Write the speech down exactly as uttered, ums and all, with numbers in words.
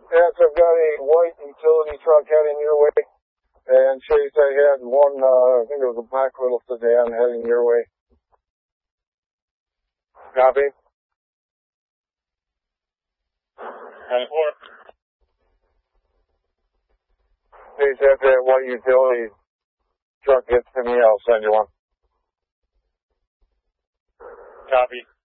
Yes, I've got a white utility truck heading your way. And Chase, I had one, uh, I think it was a black little sedan heading your way. Copy. ten four. Chase, after that white utility truck gets to me, I'll send you one. Copy.